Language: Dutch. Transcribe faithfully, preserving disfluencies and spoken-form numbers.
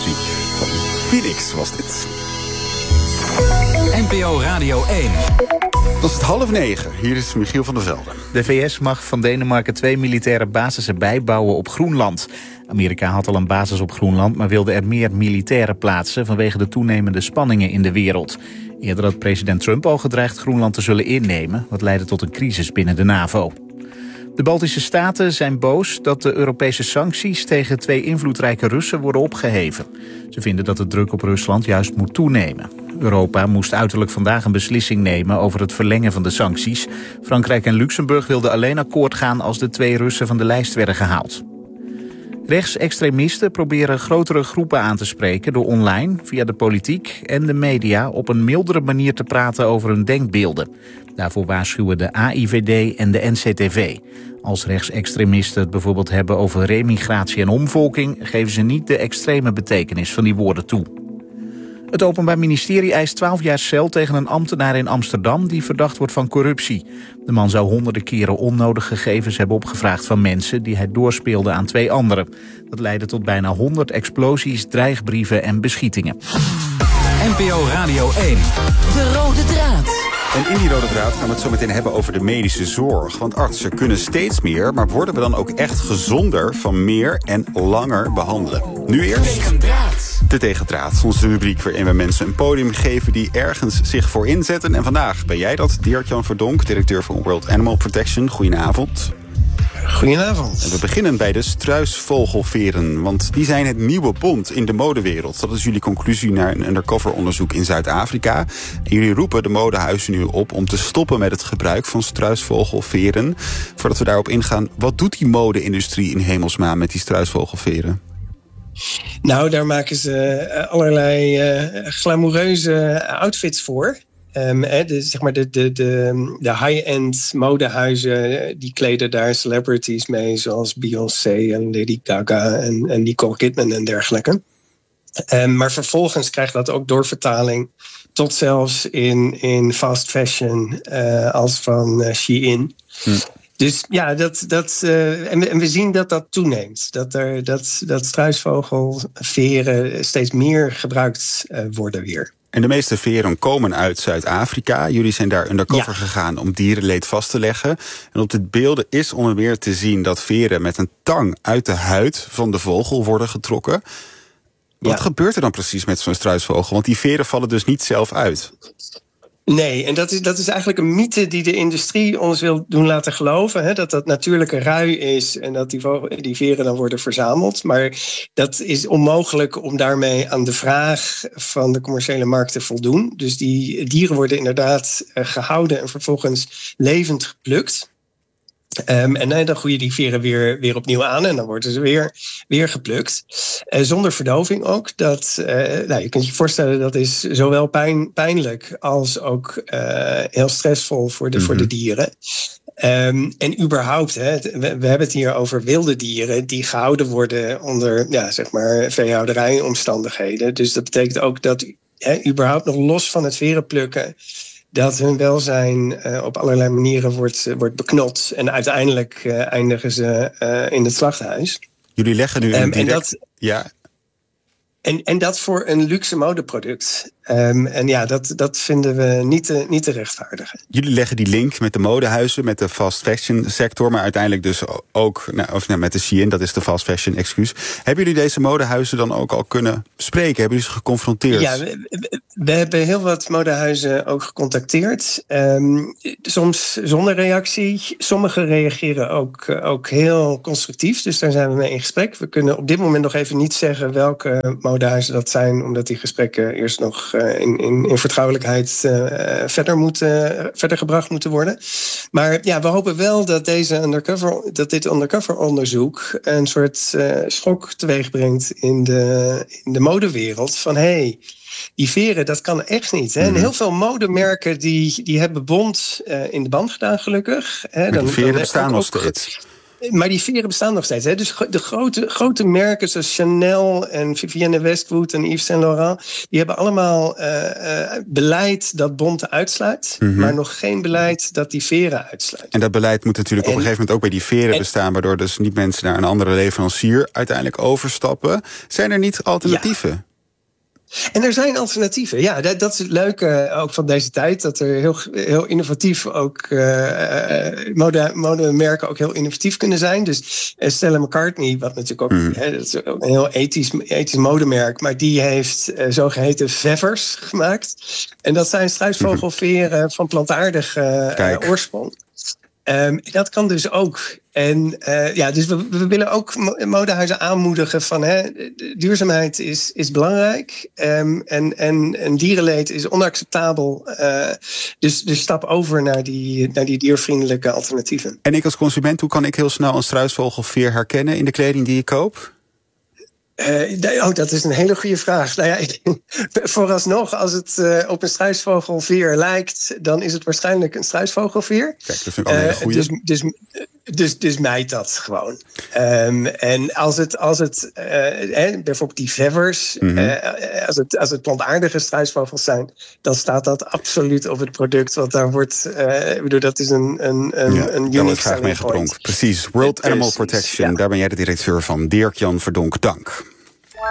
muziek van Phoenix was dit. N P O Radio één. Dat is het half negen. Hier is Michiel van der Velde. De V S mag van Denemarken twee militaire basissen bijbouwen op Groenland. Amerika had al een basis op Groenland, maar wilde er meer militairen plaatsen vanwege de toenemende spanningen in de wereld. Eerder had president Trump al gedreigd Groenland te zullen innemen, wat leidde tot een crisis binnen de NAVO. De Baltische Staten zijn boos dat de Europese sancties tegen twee invloedrijke Russen worden opgeheven. Ze vinden dat de druk op Rusland juist moet toenemen. Europa moest uiterlijk vandaag een beslissing nemen over het verlengen van de sancties. Frankrijk en Luxemburg wilden alleen akkoord gaan als de twee Russen van de lijst werden gehaald. Rechtsextremisten proberen grotere groepen aan te spreken door online, via de politiek en de media op een mildere manier te praten over hun denkbeelden. Daarvoor waarschuwen de A I V D en de N C T V. Als rechtsextremisten het bijvoorbeeld hebben over remigratie en omvolking, geven ze niet de extreme betekenis van die woorden toe. Het Openbaar Ministerie eist twaalf jaar cel tegen een ambtenaar in Amsterdam die verdacht wordt van corruptie. De man zou honderden keren onnodige gegevens hebben opgevraagd van mensen die hij doorspeelde aan twee anderen. Dat leidde tot bijna honderd explosies, dreigbrieven en beschietingen. N P O Radio één. De rode draad. En in die rode draad gaan we het zo meteen hebben over de medische zorg. Want artsen kunnen steeds meer, maar worden we dan ook echt gezonder van meer en langer behandelen? Nu eerst de Tegendraad. Onze rubriek waarin we mensen een podium geven die ergens zich voor inzetten. En vandaag ben jij dat, Dirk-Jan Verdonk, directeur van World Animal Protection. Goedenavond. Goedenavond. En we beginnen bij de struisvogelveren, want die zijn het nieuwe bond in de modewereld. Dat is jullie conclusie naar een undercover-onderzoek in Zuid-Afrika. En jullie roepen de modehuizen nu op om te stoppen met het gebruik van struisvogelveren. Voordat we daarop ingaan, wat doet die mode-industrie in hemelsnaam met die struisvogelveren? Nou, daar maken ze allerlei uh, glamoureuze outfits voor. Um, de, zeg maar de, de, de, de high-end modehuizen die kleden daar celebrities mee, zoals Beyoncé en Lady Gaga en, en Nicole Kidman en dergelijke. Um, maar vervolgens krijgt dat ook doorvertaling tot zelfs in, in fast fashion uh, als van uh, Shein. Hm. Dus ja, dat, dat, uh, en, we, en we zien dat dat toeneemt. Dat, er, dat, dat struisvogelveren steeds meer gebruikt uh, worden weer. En de meeste veren komen uit Zuid-Afrika. Jullie zijn daar undercover ja. gegaan om dierenleed vast te leggen. En op de beelden is onder meer te zien dat veren met een tang uit de huid van de vogel worden getrokken. Wat ja. gebeurt er dan precies met zo'n struisvogel? Want die veren vallen dus niet zelf uit. Nee, en dat is, dat is eigenlijk een mythe die de industrie ons wil doen laten geloven. Hè, dat dat natuurlijke rui is en dat die, vogel, die veren dan worden verzameld. Maar dat is onmogelijk om daarmee aan de vraag van de commerciële markt te voldoen. Dus die dieren worden inderdaad uh, gehouden en vervolgens levend geplukt. Um, en uh, dan groeien die veren weer, weer opnieuw aan en dan worden ze weer, weer geplukt. Uh, zonder verdoving ook. Dat, uh, nou, je kunt je voorstellen dat is zowel pijn, pijnlijk als ook uh, heel stressvol voor de, mm-hmm. voor de dieren. Um, en überhaupt, hè, we, we hebben het hier over wilde dieren die gehouden worden onder ja, zeg maar veehouderijomstandigheden. Dus dat betekent ook dat hè, überhaupt nog los van het veren plukken, dat hun welzijn uh, op allerlei manieren wordt, uh, wordt beknot. En uiteindelijk uh, eindigen ze uh, in het slachthuis. Jullie leggen nu een um, direct... en, dat, ja. en, en dat voor een luxe modeproduct. Um, en ja, dat, dat vinden we niet te, niet te rechtvaardigen. Jullie leggen die link met de modehuizen, met de fast fashion sector, maar uiteindelijk dus ook nou, of, nou, met de Shein, dat is de fast fashion excuus. Hebben jullie deze modehuizen dan ook al kunnen spreken? Hebben jullie ze geconfronteerd? Ja, we, we, we hebben heel wat modehuizen ook gecontacteerd. Um, soms zonder reactie. Sommigen reageren ook, ook heel constructief, dus daar zijn we mee in gesprek. We kunnen op dit moment nog even niet zeggen welke modehuizen dat zijn, omdat die gesprekken eerst nog In, in, in vertrouwelijkheid uh, verder, moeten, verder gebracht moeten worden. Maar ja, we hopen wel dat, deze undercover, dat dit undercover-onderzoek een soort uh, schok teweeg brengt in de, in de modewereld. Van hé, hey, die veren, dat kan echt niet. Hè? En heel veel modemerken die, die hebben Bond uh, in de band gedaan, gelukkig. Hè? Maar dan, die veren dan bestaan nog ook, steeds. maar die veren bestaan nog steeds. Hè? Dus de grote, grote merken zoals Chanel en Vivienne Westwood en Yves Saint Laurent, die hebben allemaal uh, uh, beleid dat bonten uitsluit, mm-hmm. maar nog geen beleid dat die veren uitsluit. En dat beleid moet natuurlijk en, op een gegeven moment ook bij die veren en, bestaan, waardoor dus niet mensen naar een andere leverancier uiteindelijk overstappen. Zijn er niet alternatieven? Ja. En er zijn alternatieven. Ja, dat, dat is het leuke ook van deze tijd. Dat er heel, heel innovatief ook uh, mode, modemerken ook heel innovatief kunnen zijn. Dus uh, Stella McCartney, wat natuurlijk ook, mm. hè, dat is ook een heel ethisch, ethisch modemerk, maar die heeft uh, zogeheten vevers gemaakt. En dat zijn struisvogelveren mm-hmm. van plantaardige uh, oorsprong. Um, dat kan dus ook. En uh, ja, dus we, we willen ook modehuizen aanmoedigen van hè, duurzaamheid is, is belangrijk. Um, en, en, en dierenleed is onacceptabel. Uh, dus, dus stap over naar die, naar die diervriendelijke alternatieven. En ik als consument, hoe kan ik heel snel een struisvogelveer herkennen in de kleding die ik koop? Uh, oh, dat is een hele goede vraag. Nou ja, vooralsnog, als het uh, op een struisvogelveer lijkt, dan is het waarschijnlijk een struisvogelveer. Kijk, dat vind ik al een hele goede. Uh, dus, dus, dus, dus mijt dat gewoon. Um, en als het, als het uh, eh, bijvoorbeeld die vevers, mm-hmm. uh, als, het, als het plantaardige struisvogels zijn, dan staat dat absoluut op het product. Want daar wordt, uh, ik bedoel, dat is een, een, een, ja, een unique selling point. Precies, World Animal Precies, Protection, ja. Daar ben jij de directeur van. Dirk-Jan Verdonk, dank.